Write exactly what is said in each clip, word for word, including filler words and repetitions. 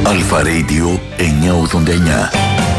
Αλφα Radio εννιακόσια ογδόντα εννιά.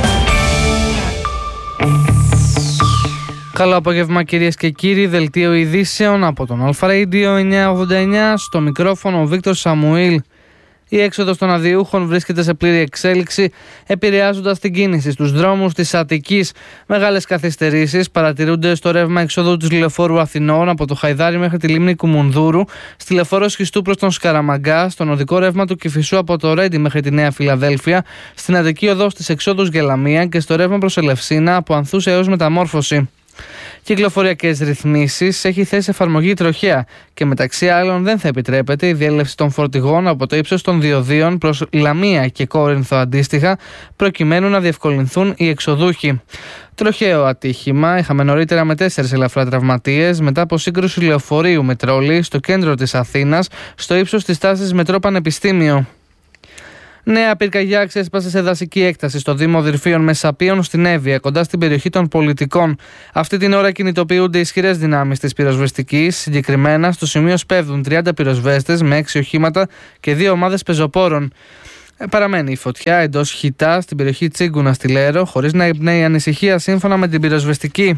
Καλό απόγευμα κυρίες και κύριοι, δελτίο ειδήσεων από τον Αλφα Radio εννιακόσια ογδόντα εννιά. Στο μικρόφωνο ο Βίκτορ Σαμουήλ. Η έξοδος των αδειούχων βρίσκεται σε πλήρη εξέλιξη, επηρεάζοντας την κίνηση στους δρόμους της Αττικής. Μεγάλες καθυστερήσεις παρατηρούνται στο ρεύμα εξόδου της λεωφόρου Αθηνών από το Χαϊδάρι μέχρι τη λίμνη Κουμουνδούρου, στη λεωφόρο Σχιστού προς τον Σκαραμαγκά, στον οδικό ρεύμα του Κηφισού από το Ρέντι μέχρι τη Νέα Φιλαδέλφια, στην Αττική οδό στις εξόδους Γελαμία και στο ρεύμα προς Ελευσίνα από Ανθούς έως Μεταμόρφωση. Κυκλοφοριακές ρυθμίσεις έχει θέσει εφαρμογή τροχέα και μεταξύ άλλων δεν θα επιτρέπεται η διέλευση των φορτηγών από το ύψος των διοδίων προς Λαμία και Κόρινθο αντίστοιχα, προκειμένου να διευκολυνθούν οι εξοδούχοι. Τροχαίο ατύχημα είχαμε νωρίτερα με τέσσερις ελαφρά τραυματίες μετά από σύγκρουση λεωφορείου με τρόλι στο κέντρο της Αθήνας, στο ύψος της στάσης Μετρό Πανεπιστήμιο. Νέα πυρκαγιά ξέσπασε σε δασική έκταση στο Δήμο Δυρφίων Μεσαπίων στην Εύβοια, κοντά στην περιοχή των Πολιτικών. Αυτή την ώρα κινητοποιούνται ισχυρές δυνάμεις της πυροσβεστικής. Συγκεκριμένα, στο σημείο σπέβδουν τριάντα πυροσβέστες με έξι οχήματα και δύο ομάδες πεζοπόρων. Παραμένει η φωτιά εντός Χιτά στην περιοχή Τσίγκουνα στη Λέρο, χωρίς να εμπνέει ανησυχία σύμφωνα με την πυροσβεστική.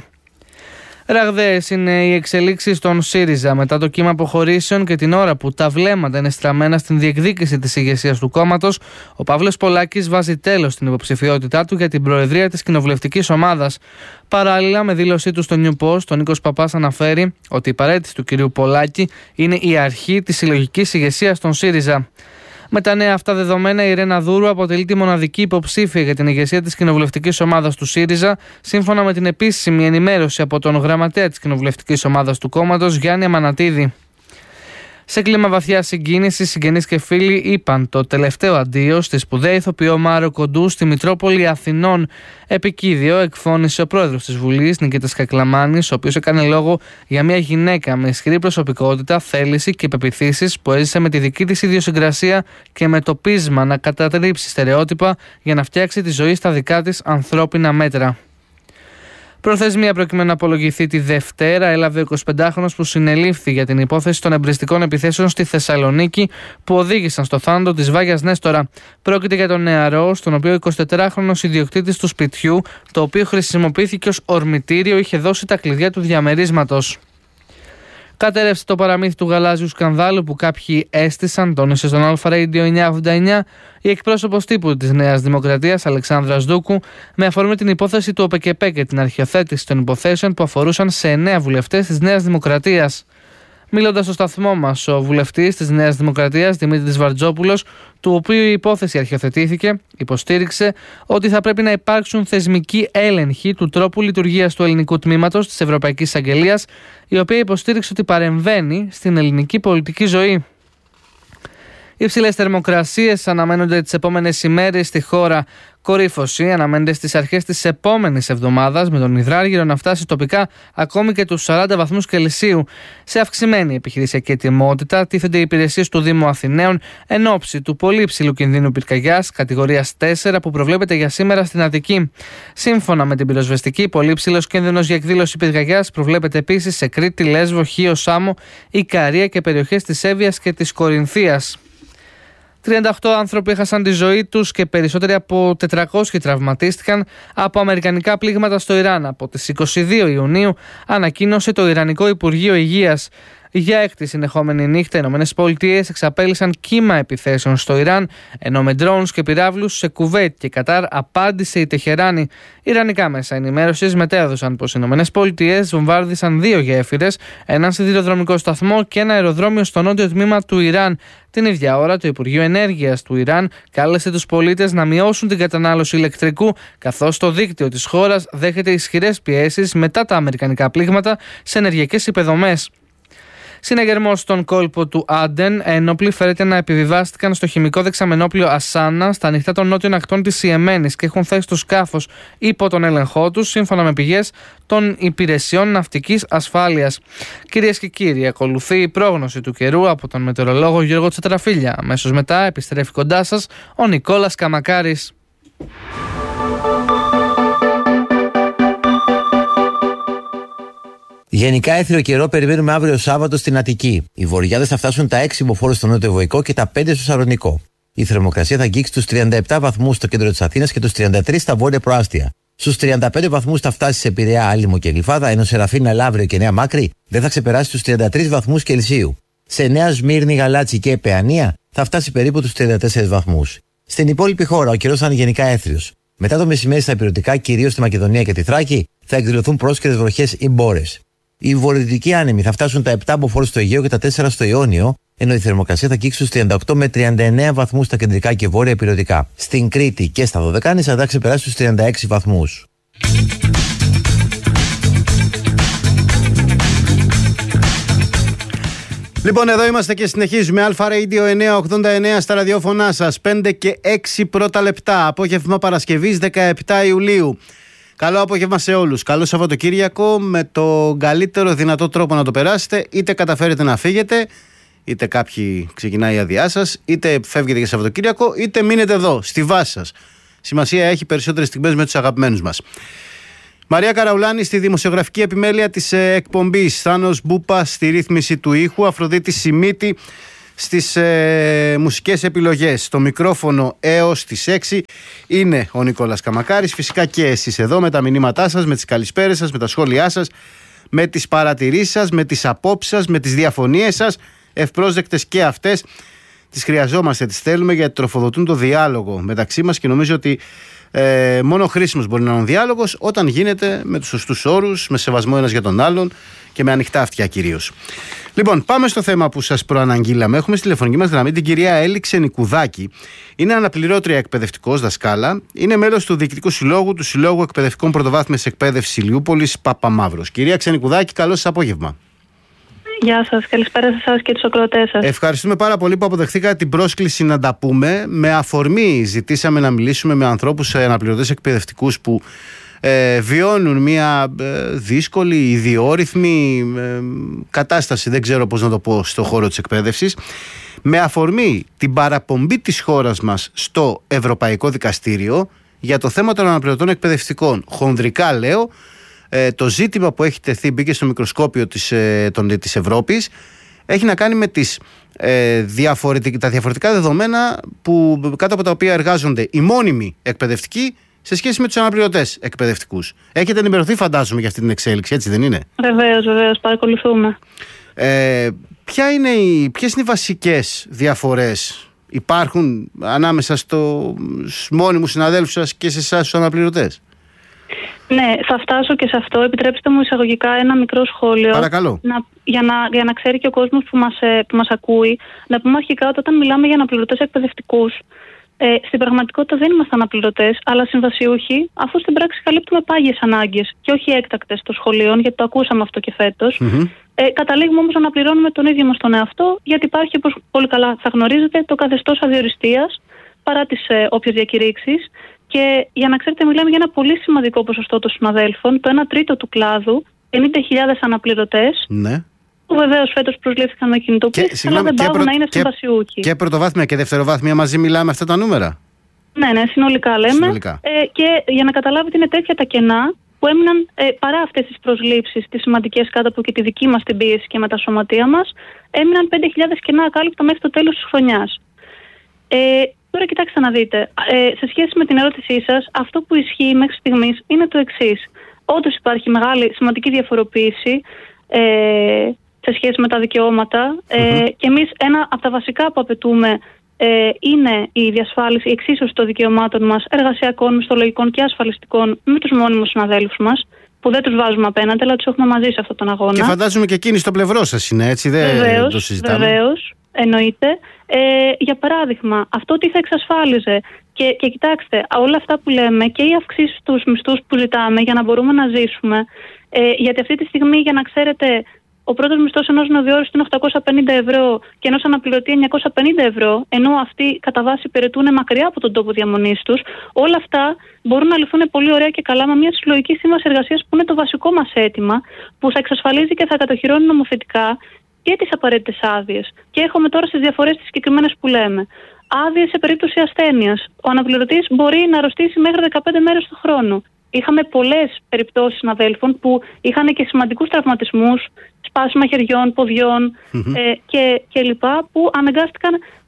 Ραγδαίες είναι οι εξελίξεις των ΣΥΡΙΖΑ μετά το κύμα αποχωρήσεων και την ώρα που τα βλέμματα είναι στραμμένα στην διεκδίκηση της ηγεσίας του κόμματος, ο Παύλος Πολάκης βάζει τέλος στην υποψηφιότητά του για την προεδρία της κοινοβουλευτικής ομάδας. Παράλληλα, με δήλωσή του στο New Post, ο Νίκος Παπάς αναφέρει ότι η παραίτηση του κυρίου Πολάκη είναι η αρχή της συλλογικής ηγεσίας των ΣΥΡΙΖΑ. Με τα νέα αυτά δεδομένα, η Ρένα Δούρου αποτελεί τη μοναδική υποψήφια για την ηγεσία της κοινοβουλευτικής ομάδας του ΣΥΡΙΖΑ, σύμφωνα με την επίσημη ενημέρωση από τον γραμματέα της κοινοβουλευτικής ομάδας του κόμματος, Γιάννη Αμανατίδη. Σε κλίμα βαθιά συγκίνηση, συγγενείς και φίλοι είπαν το τελευταίο αντίο στη σπουδαία ηθοποιό Μάρο Κοντού στη Μητρόπολη Αθηνών. Επικίδιο εκφώνησε ο πρόεδρος της Βουλής, Νικήτας Κακλαμάνης, ο οποίος έκανε λόγο για μια γυναίκα με ισχυρή προσωπικότητα, θέληση και πεποιθήσεις που έζησε με τη δική της ιδιοσυγκρασία και με το πείσμα να κατατρέψει στερεότυπα για να φτιάξει τη ζωή στα δικά της ανθρώπινα μέτρα. Προθεσμία προκειμένου να απολογηθεί τη Δευτέρα έλαβε ο εικοσιπεντάχρονος που συνελήφθη για την υπόθεση των εμπριστικών επιθέσεων στη Θεσσαλονίκη που οδήγησαν στο θάνατο της Βάγιας Νέστορα. Πρόκειται για τον νεαρό, στον οποίο ο εικοσιτετράχρονος ιδιοκτήτης του σπιτιού, το οποίο χρησιμοποιήθηκε ως ορμητήριο, είχε δώσει τα κλειδιά του διαμερίσματος. Κατέρευσε το παραμύθι του γαλάζιου σκανδάλου που κάποιοι έστησαν, τόνισε στον Αλφα Radio εννιακόσια ογδόντα εννιά η εκπρόσωπος τύπου της Νέας Δημοκρατίας, Αλεξάνδρας Δούκου, με αφορμή την υπόθεση του ΟΠΕΚΕΠΕ και την αρχιοθέτηση των υποθέσεων που αφορούσαν σε εννέα βουλευτές της Νέας Δημοκρατίας. Μιλώντας στο σταθμό μας, ο βουλευτής της Νέας Δημοκρατίας, Δημήτρης Βαρτζόπουλος, του οποίου η υπόθεση αρχιοθετήθηκε, υποστήριξε ότι θα πρέπει να υπάρξουν θεσμικοί έλεγχοι του τρόπου λειτουργίας του ελληνικού τμήματος της Ευρωπαϊκής Εισαγγελίας, η οποία υποστήριξε ότι παρεμβαίνει στην ελληνική πολιτική ζωή. Οι υψηλές θερμοκρασίες αναμένονται τις επόμενες ημέρες στη χώρα. Κορύφωση αναμένεται στις αρχές της επόμενης εβδομάδας, με τον υδράργυρο να φτάσει τοπικά ακόμη και τους σαράντα βαθμούς Κελσίου. Σε αυξημένη επιχειρησιακή ετοιμότητα τίθενται οι υπηρεσίες του Δήμου Αθηναίων εν ώψη του πολύ υψηλού κινδύνου πυρκαγιάς κατηγορίας τέσσερα που προβλέπεται για σήμερα στην Αττική. Σύμφωνα με την πυροσβεστική, πολύ υψηλός κίνδυνος για εκδήλωση πυρκαγιάς προβλέπεται επίσης σε Κρήτη, Λέσβο, Χίο, Σάμο, Ικαρία και περιοχές της Εύβοιας και της Κορινθίας. τριάντα οκτώ άνθρωποι έχασαν τη ζωή τους και περισσότεροι από τετρακόσιοι τραυματίστηκαν από αμερικανικά πλήγματα στο Ιράν. Από τις είκοσι δύο Ιουνίου ανακοίνωσε το Ιρανικό Υπουργείο Υγείας. Για έκτη συνεχόμενη νύχτα, οι ΗΠΑ εξαπέλυσαν κύμα επιθέσεων στο Ιράν, ενώ με ντρόουνς και πυράβλους σε Κουβέιτ και Κατάρ απάντησε η Τεχεράνη. Ιρανικά μέσα ενημέρωσης μετέδωσαν πως οι ΗΠΑ βομβάρδισαν δύο γέφυρες, έναν σιδηροδρομικό σταθμό και ένα αεροδρόμιο στο νότιο τμήμα του Ιράν. Την ίδια ώρα, το Υπουργείο Ενέργειας του Ιράν κάλεσε τους πολίτες να μειώσουν την κατανάλωση ηλεκτρικού, καθώς το δίκτυο της χώρας δέχεται ισχυρές πιέσεις μετά τα αμερικανικά πλήγματα σε ενεργειακές υποδομές. Συναγερμός στον κόλπο του Άντεν, ένοπλοι φέρεται να επιβιβάστηκαν στο χημικό δεξαμενόπλιο Ασάνα στα ανοιχτά των νότιων ακτών της Ιεμένης και έχουν θέσει το σκάφος υπό τον έλεγχό τους, σύμφωνα με πηγές των υπηρεσιών ναυτικής ασφάλειας. Κυρίες και κύριοι, ακολουθεί η πρόγνωση του καιρού από τον μετεωρολόγο Γιώργο Τσατραφίλια. Αμέσως μετά επιστρέφει κοντά σας ο Νικόλας Καμακάρης. Γενικά έθριο καιρό περιμένουμε αύριο Σάββατο στην Αττική. Οι βορειάδες θα φτάσουν τα έξι μποφόρ στο νότιο Βοϊκό και τα πέντε στο Σαρονικό. Η θερμοκρασία θα αγγίξει τους τριάντα επτά βαθμούς στο κέντρο της Αθήνας και τους τριάντα τρεις στα βόρεια προάστια. Στους τριάντα πέντε βαθμούς θα φτάσει σε Πειραιά, Άλυμο και Γλυφάδα, ενώ σε Ραφίνα, Λαύριο και Νέα Μάκρη δεν θα ξεπεράσει τους τριάντα τρεις βαθμούς Κελσίου. Σε Νέα Σμύρνη, Γαλάτσι και Παιανία θα φτάσει περίπου τους τριάντα τέσσερις βαθμούς. Στην υπόλοιπη χώρα ο καιρός θα είναι γενικά έθριος. Μετά το μεσημέρι στα ηπειρωτικά, κυρίως στη Μακεδονία και τη Θράκη, θα εκδηλωθούν πρόσκαιρες βροχές ή μπόρες. Οι βορειοδυτικοί άνεμοι θα φτάσουν τα επτά μποφόρ στο Αιγαίο και τα τέσσερα στο Ιόνιο, ενώ η θερμοκρασία θα αγγίξει στους τριάντα οκτώ με τριάντα εννέα βαθμούς στα κεντρικά και βόρεια ηπειρωτικά. Στην Κρήτη και στα Δωδεκάνησα θα ξεπεράσει στους τριάντα έξι βαθμούς. Λοιπόν, εδώ είμαστε και συνεχίζουμε. Αλφα Radio εννιακόσια ογδόντα εννέα στα ραδιόφωνά σας. πέντε και έξι πρώτα λεπτά. Απόγευμα Παρασκευής δεκαεπτά Ιουλίου. Καλό απόγευμα σε όλους. Καλό Σαββατοκύριακο με το καλύτερο δυνατό τρόπο να το περάσετε. Είτε καταφέρετε να φύγετε, είτε κάποιοι ξεκινάει η αδειά σας, είτε φεύγετε για Σαββατοκύριακο, είτε μείνετε εδώ, στη βάση σας. Σημασία έχει περισσότερες στιγμές με τους αγαπημένους μας. Μαρία Καραουλάνη στη δημοσιογραφική επιμέλεια της ε, εκπομπής, Θάνος Μπούπα στη ρύθμιση του ήχου, Αφροδίτη Σιμίτη στις ε, μουσικές επιλογές. Στο μικρόφωνο έως τις έξι είναι ο Νικόλας Καμακάρης. Φυσικά και εσείς εδώ με τα μηνύματά σας, με τις καλησπέρες σας, με τα σχόλιά σας, με τις παρατηρήσεις σας, με τις απόψεις σας, με τις διαφωνίες σας, ευπρόσδεκτες και αυτές. Τις χρειαζόμαστε, τις θέλουμε γιατί τροφοδοτούν το διάλογο μεταξύ μας και νομίζω ότι ε, μόνο χρήσιμος μπορεί να είναι ο διάλογος όταν γίνεται με τους σωστούς όρους, με σεβασμό ένας για τον άλλον και με ανοιχτά αυτιά κυρίως. Λοιπόν, πάμε στο θέμα που σας προαναγγείλαμε. Έχουμε στη τηλεφωνική μας γραμμή την κυρία Έλλη Ξενικουδάκη. Είναι αναπληρώτρια εκπαιδευτικός δασκάλα. Είναι μέλος του Διοικητικού Συλλόγου του Συλλόγου Εκπαιδευτικών Πρωτοβάθμιας Εκπαίδευσης Ηλιούπολης Παπαμαύρος. Κυρία Ξενικουδάκη, καλώς σας απόγευμα. Γεια σας, καλησπέρα σε εσάς και τους ακροατές σας. Ευχαριστούμε πάρα πολύ που αποδεχθήκατε την πρόσκληση να τα πούμε. Με αφορμή ζητήσαμε να μιλήσουμε με ανθρώπους αναπληρωτές εκπαιδευτικούς που ε, βιώνουν μια ε, δύσκολη, ιδιόρυθμη ε, κατάσταση, δεν ξέρω πώς να το πω, στο χώρο της εκπαίδευσης. Με αφορμή την παραπομπή της χώρας μας στο Ευρωπαϊκό Δικαστήριο για το θέμα των αναπληρωτών εκπαιδευτικών. Χονδρικά λέω, το ζήτημα που έχει τεθεί, μπήκε στο μικροσκόπιο της, ε, των, της Ευρώπης, έχει να κάνει με τις, ε, διαφορετικ, τα διαφορετικά δεδομένα που, κάτω από τα οποία εργάζονται οι μόνιμοι εκπαιδευτικοί σε σχέση με τους αναπληρωτές εκπαιδευτικούς. Έχετε ενημερωθεί, φαντάζομαι, για αυτή την εξέλιξη, έτσι δεν είναι? Βεβαίως, βεβαίως, παρακολουθούμε. Ε, ποια είναι οι, ποιες είναι οι βασικές διαφορές υπάρχουν ανάμεσα στους μόνιμους συναδέλφους σας και σε εσάς τους αναπληρωτές? Ναι, θα φτάσω και σε αυτό. Επιτρέψτε μου εισαγωγικά ένα μικρό σχόλιο. Παρακαλώ. Να, για, να, για να ξέρει και ο κόσμος που μας, που μας ακούει, να πούμε αρχικά ότι όταν μιλάμε για αναπληρωτές εκπαιδευτικούς, ε, στην πραγματικότητα δεν είμαστε αναπληρωτές, αλλά συμβασιούχοι, αφού στην πράξη καλύπτουμε πάγιες ανάγκες και όχι έκτακτες των σχολείων, γιατί το ακούσαμε αυτό και φέτος. Mm-hmm. Ε, καταλήγουμε όμως να αναπληρώνουμε τον ίδιο μας τον εαυτό, γιατί υπάρχει, όπως πολύ καλά θα γνωρίζετε, το καθεστώς αδιοριστίας παρά τις ε, όποιες διακηρύξεις. Και για να ξέρετε, μιλάμε για ένα πολύ σημαντικό ποσοστό των συναδέλφων, το ένα τρίτο του κλάδου, πενήντα χιλιάδες αναπληρωτές, ναι, που βεβαίως φέτος προσλήφθηκαν με κινητοποίηση, αλλά δεν πάβουν προ... να είναι συμβασιούχοι. Και πρωτοβάθμια και δευτεροβάθμια μαζί μιλάμε αυτά τα νούμερα? Ναι, ναι, συνολικά λέμε. Συνολικά. Ε, και για να καταλάβετε, είναι τέτοια τα κενά που έμειναν ε, παρά αυτές τις προσλήψεις, τις σημαντικές κάτω από και τη δική μας την πίεση και με τα σωματεία μας, έμειναν πέντε χιλιάδες κενά ακάλυπτα μέχρι το τέλος της χρονιάς. Ε, Τώρα κοιτάξτε να δείτε, ε, σε σχέση με την ερώτησή σας, αυτό που ισχύει μέχρι στιγμής είναι το εξής. Όντως υπάρχει μεγάλη σημαντική διαφοροποίηση ε, σε σχέση με τα δικαιώματα ε, mm-hmm. και εμείς ένα από τα βασικά που απαιτούμε ε, είναι η διασφάλιση, η εξίσωση των δικαιωμάτων μας εργασιακών, μισθολογικών και ασφαλιστικών με τους μόνιμους συναδέλφους μας, που δεν τους βάζουμε απέναντι, αλλά τους έχουμε μαζί σε αυτόν τον αγώνα. Και φαντάζομαι και εκείνοι στο πλευρό σας είναι, έτσι, δεν βεβαίως, το συζητάμε. Βεβαίως. Εννοείται. Ε, για παράδειγμα, αυτό τι θα εξασφάλιζε. Και, και κοιτάξτε, όλα αυτά που λέμε και οι αυξήσεις στους μισθούς που ζητάμε για να μπορούμε να ζήσουμε, ε, γιατί αυτή τη στιγμή, για να ξέρετε, ο πρώτος μισθός ενός νεοδιόριστου είναι οκτακόσια πενήντα ευρώ και ενός αναπληρωτή εννιακόσια πενήντα ευρώ, ενώ αυτοί κατά βάση υπηρετούν μακριά από τον τόπο διαμονής τους. Όλα αυτά μπορούν να λυθούν πολύ ωραία και καλά με μια συλλογική σύμβαση εργασίας που είναι το βασικό μας αίτημα, που θα εξασφαλίζει και θα κατοχυρώνει νομοθετικά και τις απαραίτητες άδειες. Και έρχομαι τώρα στις διαφορές τις συγκεκριμένες που λέμε. Άδειες σε περίπτωση ασθένειας. Ο αναπληρωτής μπορεί να αρρωστήσει μέχρι δεκαπέντε μέρες το χρόνο. Είχαμε πολλές περιπτώσεις συναδέλφων που είχαν και σημαντικούς τραυματισμούς, σπάσιμα χεριών, ποδιών mm-hmm. ε, και, και λοιπά, που αναγκάστηκαν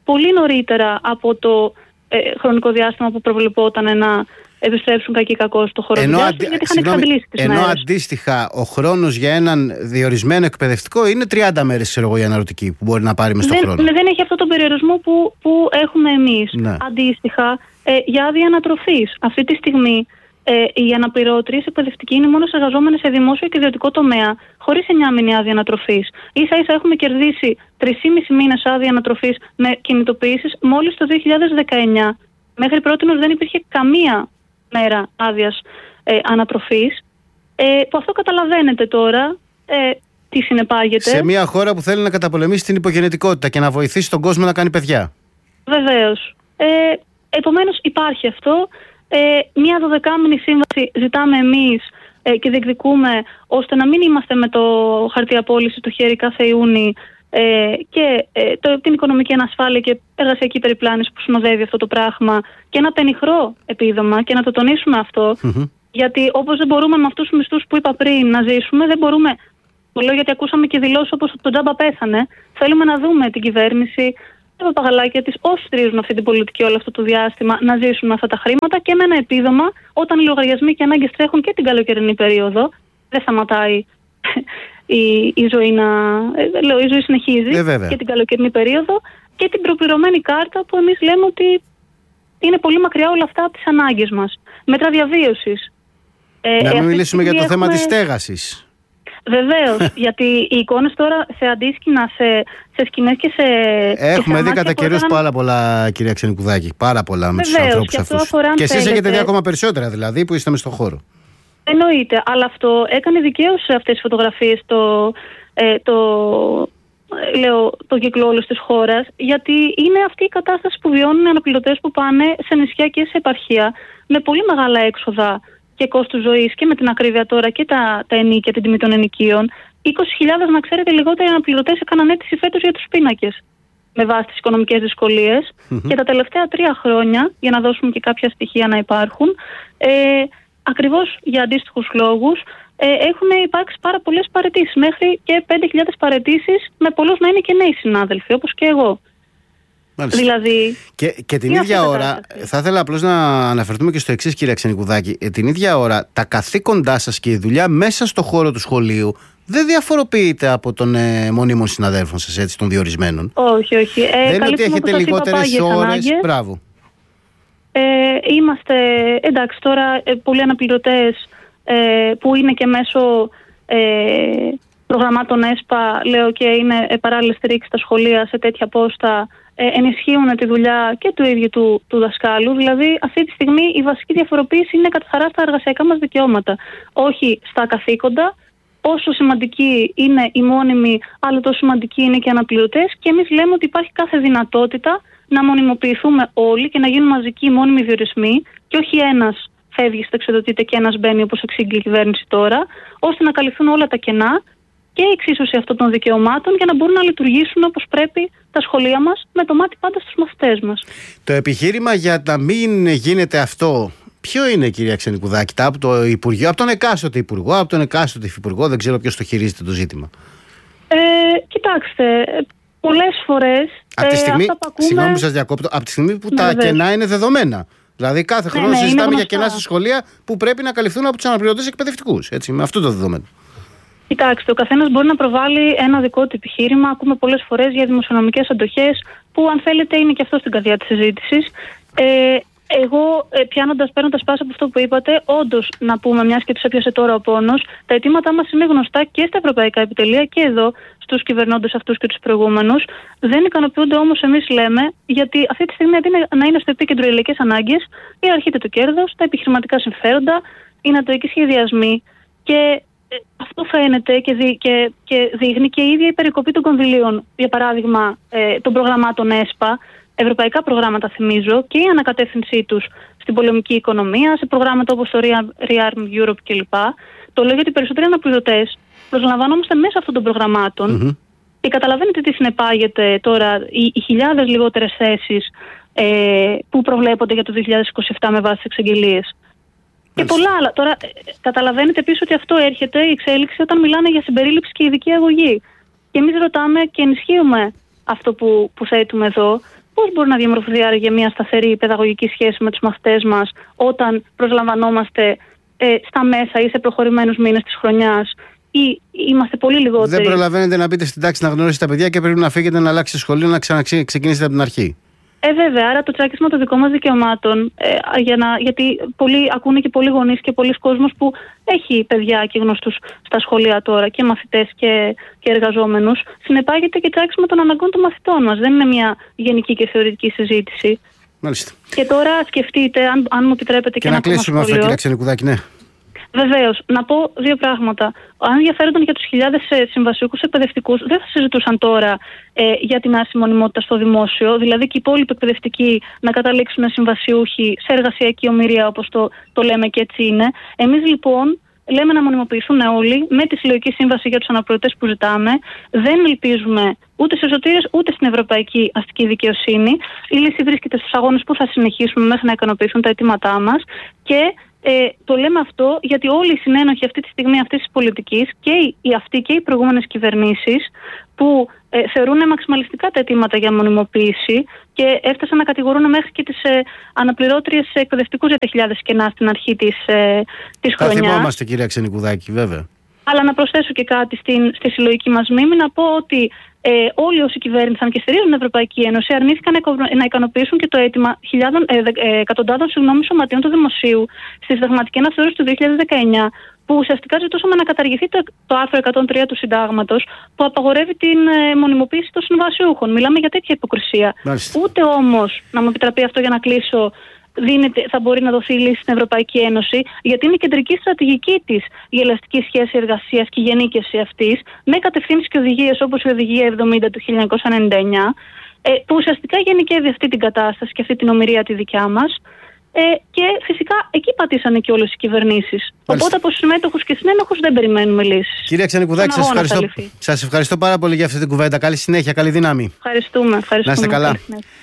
πολύ νωρίτερα από το ε, χρονικό διάστημα που προβλεπόταν να επιστρέψουν κακοί κακό στο χώρο δουλειάς, αντι... γιατί είχαν εξαντλήσει τις ενώ μέρες. αντίστοιχα ο χρόνος για έναν διορισμένο εκπαιδευτικό είναι τριάντα μέρες, ξέρω εγώ, η αναρωτική που μπορεί να πάρει μες στον δεν, χρόνο. Ναι, δεν έχει αυτό τον περιορισμό που, που έχουμε εμείς. Ναι. Αντίστοιχα, ε, για άδεια ανατροφής. Αυτή τη στιγμή ε, οι αναπληρώτριες εκπαιδευτικοί είναι μόνο εργαζόμενοι σε δημόσιο και ιδιωτικό τομέα, χωρίς εννιά μήνη άδεια ανατροφής. Ίσα ίσα έχουμε κερδίσει τρεις και μισό μήνες άδεια ανατροφής με κινητοποιήσεις μόλις το δύο χιλιάδες δεκαεννιά. Μέχρι πρότινος δεν υπήρχε καμία μέρα άδειας ε, ανατροφής. Ε, που αυτό καταλαβαίνετε τώρα ε, τι συνεπάγεται. Σε μια χώρα που θέλει να καταπολεμήσει την υπογενετικότητα και να βοηθήσει τον κόσμο να κάνει παιδιά. Βεβαίως. Ε, επομένως υπάρχει αυτό. Ε, μια δωδεκάμηνη σύμβαση ζητάμε εμείς ε, και διεκδικούμε ώστε να μην είμαστε με το χαρτί απόλυση του χέρι κάθε Ιούνι ε, και ε, το, την οικονομική ανασφάλεια και εργασιακή περιπλάνηση που συνοδεύει αυτό το πράγμα και ένα πενιχρό επίδομα και να το τονίσουμε αυτό. Mm-hmm. Γιατί όπως δεν μπορούμε με αυτούς τους μισθούς που είπα πριν να ζήσουμε, δεν μπορούμε. Το λέω γιατί ακούσαμε και δηλώσεις όπως το τζάμπα πέθανε. Θέλουμε να δούμε την κυβέρνηση, τα παπαγαλάκια της, όσοι στηρίζουν αυτή την πολιτική όλο αυτό το διάστημα, να ζήσουν με αυτά τα χρήματα και με ένα επίδομα όταν οι λογαριασμοί και ανάγκες τρέχουν και την καλοκαιρινή περίοδο. Δεν σταματάει η, η ζωή να. Ε, λέω, η ζωή συνεχίζει ε, και την καλοκαιρινή περίοδο και την προπληρωμένη κάρτα που εμείς λέμε ότι είναι πολύ μακριά όλα αυτά από τις ανάγκες μας. Μέτρα διαβίωσης. Ε, να μην ε, μιλήσουμε για το έχουμε... θέμα της στέγασης. Βεβαίως, γιατί οι εικόνες τώρα σε αντίσκηνα, σε, σε σκηνές και σε. Έχουμε και σε δει κατά καιρούς έκαναν... πάρα πολλά, κυρία Ξενικουδάκη. Πάρα πολλά με τους ανθρώπους αυτούς. Και εσείς θέλετε. έχετε δει ακόμα περισσότερα δηλαδή που είστε μες στον χώρο. Εννοείται, αλλά αυτό έκανε δικαίως σε αυτές τις φωτογραφίες το, ε, το, λέω, το κύκλο όλος της χώρας, γιατί είναι αυτή η κατάσταση που βιώνουν οι αναπληρωτές που πάνε σε νησιά και σε επαρχία με πολύ μεγάλα έξοδα και κόστος ζωής και με την ακρίβεια τώρα και τα, τα ενίκια, την τιμή των ενοικίων. είκοσι χιλιάδες, να ξέρετε, λιγότεροι αναπληρωτές έκαναν αίτηση φέτος για τους πίνακες με βάση τις οικονομικές δυσκολίες. Mm-hmm. Και τα τελευταία τρία χρόνια, για να δώσουμε και κάποια στοιχεία να υπάρχουν, ε, ακριβώς για αντίστοιχους λόγους, ε, έχουν υπάρξει πάρα πολλές παραιτήσεις. Μέχρι και πέντε χιλιάδες παραιτήσεις, με πολλούς να είναι και νέοι συνάδελφοι, όπως και εγώ. Μάλιστα. Δηλαδή, και, και την ίδια ώρα, θα ήθελα απλώς να αναφερθούμε και στο εξής, κυρία Ξενικουδάκη. Ε, την ίδια ώρα, τα καθήκοντά σας και η δουλειά μέσα στο χώρο του σχολείου δεν διαφοροποιείται από των ε, μονίμων συναδέλφων σας, έτσι, των διορισμένων. Όχι, όχι. Ε, δεν είναι ότι έχετε λιγότερες ώρες. Μπράβο. Ε, είμαστε, εντάξει, τώρα ε, πολλοί αναπληρωτές ε, που είναι και μέσω ε, προγραμμάτων ΕΣΠΑ, λέω, και είναι ε, παράλληλη στηρίξη στα σχολεία σε τέτοια πόστα, ε, ενισχύουν τη δουλειά και του ίδιου του, του δασκάλου. Δηλαδή, αυτή τη στιγμή η βασική διαφοροποίηση είναι καθαρά στα εργασιακά μας δικαιώματα, όχι στα καθήκοντα. Όσο σημαντική είναι η μόνιμη, αλλά τόσο σημαντική είναι και οι αναπληρωτές, και εμείς λέμε ότι υπάρχει κάθε δυνατότητα να μονιμοποιηθούμε όλοι και να γίνουν μαζικοί μόνιμοι διορισμοί, και όχι ένας φεύγει, στεξιδοτείται και ένας μπαίνει, όπως εξήγηλε η κυβέρνηση τώρα, ώστε να καλυφθούν όλα τα κενά και η εξίσωση αυτών των δικαιωμάτων για να μπορούν να λειτουργήσουν όπως πρέπει τα σχολεία μας, με το μάτι πάντα στους μαθητές μας. Το επιχείρημα για να μην γίνεται αυτό, ποιο είναι, κυρία Ξενικουδάκη? Από το Υπουργείο, από τον εκάστοτε Υπουργό, από τον εκάστοτε Υφυπουργό, δεν ξέρω ποιος το χειρίζεται το ζήτημα. Ε, κοιτάξτε, πολλές φορές. Από τη στιγμή, ε, ακούμε... συγγνώμη που σας διακόπτω, από τη στιγμή που ναι, τα βέβαια. κενά είναι δεδομένα. Δηλαδή, κάθε χρόνο ναι, ναι, συζητάμε για κενά στα σχολεία που πρέπει να καλυφθούν από τους αναπληρωτές εκπαιδευτικούς. Έτσι, με αυτό το δεδομένο. Κοιτάξτε, ο καθένας μπορεί να προβάλλει ένα δικό του επιχείρημα. Ακούμε πολλές φορές για δημοσιονομικές αντοχές, που αν θέλετε είναι και αυτό στην καρδιά της συζήτησης. Ε, εγώ, ε, πιάνοντας, παίρνοντας πάσα από αυτό που είπατε, όντως να πούμε, μιας και τους έπιασε τώρα ο πόνος, τα αιτήματά μας είναι γνωστά και στα ευρωπαϊκά επιτελεία και εδώ στους κυβερνώντες αυτούς και τους προηγούμενους. Δεν ικανοποιούνται όμως, εμείς λέμε, γιατί αυτή τη στιγμή αντί να είναι στο επίκεντρο οι ηλικές ανάγκες, ιεραρχείται το κέρδος, τα επιχειρηματικά συμφέροντα, οι νατοικοί σχεδιασμοί, και ε, αυτό φαίνεται και, δι, και, και δείχνει και η ίδια η περικοπή των κονδυλίων, για παράδειγμα ε, των προγραμμάτων ΕΣΠΑ. Ευρωπαϊκά προγράμματα, θυμίζω, και η ανακατεύθυνσή τους στην πολεμική οικονομία, σε προγράμματα όπως το Rearm Europe κλπ. Το λέω γιατί οι περισσότεροι αναπληρωτές προσλαμβανόμαστε μέσα αυτών των προγραμμάτων. Mm-hmm. Και καταλαβαίνετε τι συνεπάγεται τώρα οι, οι χιλιάδες λιγότερες θέσεις ε, που προβλέπονται για το δύο χιλιάδες είκοσι επτά με βάση τις εξαγγελίες. Και πολλά άλλα. Τώρα, ε, καταλαβαίνετε επίσης ότι αυτό έρχεται η εξέλιξη όταν μιλάνε για συμπερίληψη και ειδική αγωγή. Και εμείς ρωτάμε και ενισχύουμε αυτό που, που θέτουμε εδώ. πώς μπορεί να διαμορφωθεί άραγε μια σταθερή παιδαγωγική σχέση με τους μαθητές μας όταν προσλαμβανόμαστε ε, στα μέσα ή σε προχωρημένους μήνες της χρονιάς ή είμαστε πολύ λιγότεροι? Δεν προλαβαίνετε να μπείτε στην τάξη να γνωρίσετε τα παιδιά και πρέπει να φύγετε να αλλάξετε σχολείο, να ξαναξεκινήσετε από την αρχή. Ε, βέβαια, άρα το τσάκισμα των δικών μας δικαιωμάτων, ε, για να, γιατί πολλοί ακούνε και πολλοί γονείς και πολλοί κόσμος που έχει παιδιά και γνωστούς στα σχολεία τώρα και μαθητές και, και εργαζόμενους, συνεπάγεται και τσάκισμα των αναγκών των μαθητών μας. Δεν είναι μια γενική και θεωρητική συζήτηση. Μάλιστα. Και τώρα σκεφτείτε, αν, αν μου επιτρέπετε, και, και να κλείσουμε αυτό, κυρία Ξενικουδάκη, ναι. Βεβαίως, να πω δύο πράγματα. Αν ενδιαφέρονταν για τους χιλιάδες συμβασιούχους εκπαιδευτικούς, δεν θα συζητούσαν τώρα ε, για την άρση μονιμότητα στο δημόσιο, δηλαδή και οι υπόλοιποι εκπαιδευτικοί να καταλήξουν συμβασιούχοι σε εργασιακή ομηρία, όπως το, το λέμε και έτσι είναι. Εμείς λοιπόν λέμε να μονιμοποιηθούν όλοι με τη συλλογική σύμβαση για τους αναπληρωτές που ζητάμε. Δεν ελπίζουμε ούτε σε σωτήρες ούτε στην ευρωπαϊκή αστική δικαιοσύνη. Η λύση βρίσκεται στους αγώνες που θα συνεχίσουμε μέχρι να ικανοποιηθούν τα αιτήματά μας. Και Ε, το λέμε αυτό γιατί όλοι οι συνένοχοι αυτή τη στιγμή αυτής της πολιτικής, και οι, οι αυτοί και οι προηγούμενες κυβερνήσεις, που ε, θεωρούν μαξιμαλιστικά τα αιτήματα για μονιμοποίηση και έφτασαν να κατηγορούν μέχρι και τις ε, αναπληρώτριες εκπαιδευτικούς για τα χιλιάδες κενά στην αρχή της, ε, της χρονιάς. Θα θυμόμαστε, κυρία Ξενικουδάκη, βέβαια. Αλλά να προσθέσω και κάτι στην, στη συλλογική μας μνήμη, να πω ότι ε, όλοι όσοι κυβέρνησαν και στηρίζουν την Ευρωπαϊκή Ένωση αρνήθηκαν να ικανοποιήσουν και το αίτημα χιλιάδων, ε, ε, εκατοντάδων συγγνώμη, σωματείων του Δημοσίου στη συνταγματική αναθεώρηση του δύο χιλιάδες δεκαεννιά, που ουσιαστικά ζητούσαμε να καταργηθεί το, το άρθρο εκατόν τρία του Συντάγματος που απαγορεύει την ε, μονιμοποίηση των συμβασιούχων. Μιλάμε για τέτοια υποκρισία. Μάλιστα. Ούτε όμως, να μου επιτραπεί αυτό για να κλείσω, δίνεται, θα μπορεί να δοθεί λύση στην Ευρωπαϊκή Ένωση, γιατί είναι η κεντρική στρατηγική της η ελαστική σχέση εργασίας και η γενίκευση αυτής, με κατευθύνσεις και οδηγίες όπως η Οδηγία εβδομήντα του χίλια εννιακόσια ενενήντα εννιά, ε, που ουσιαστικά γενικεύει αυτή την κατάσταση και αυτή την ομηρία τη δικιά μας. Ε, και φυσικά εκεί πατήσανε και όλες οι κυβερνήσεις. Οπότε από συμμέτοχους και συνένοχους δεν περιμένουμε λύσεις. Κυρία Ξενικουδάκη, σας ευχαριστώ, σας ευχαριστώ πάρα πολύ για αυτή την κουβέντα. Καλή συνέχεια, καλή δύναμη. Ευχαριστούμε. ευχαριστούμε. Να είστε καλά.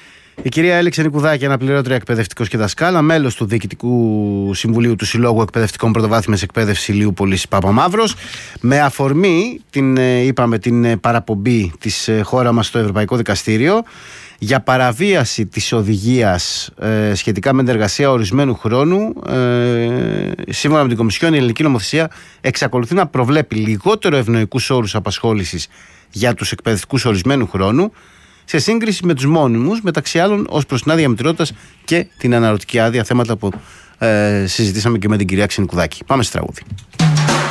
Η κυρία Έλλη Ξενικουδάκη, αναπληρώτρια εκπαιδευτικός και δασκάλα, μέλος του Διοικητικού Συμβουλίου του Συλλόγου Εκπαιδευτικών Πρωτοβάθμιας Εκπαίδευσης Ηλιούπολης Παπαμαύρος, με αφορμή την, είπαμε, την παραπομπή της χώρα μας στο Ευρωπαϊκό Δικαστήριο για παραβίαση της οδηγίας ε, σχετικά με την εργασία ορισμένου χρόνου. Ε, σύμφωνα με την Κομισιόν, η ελληνική νομοθεσία εξακολουθεί να προβλέπει λιγότερο ευνοϊκούς όρους απασχόλησης για τους εκπαιδευτικούς ορισμένου χρόνου, σε σύγκριση με τους μόνιμους, μεταξύ άλλων ως προς την άδεια μητρότητας και την αναρωτική άδεια, θέματα που ε, συζητήσαμε και με την κυρία Ξενικουδάκη. Πάμε στο τραγούδι.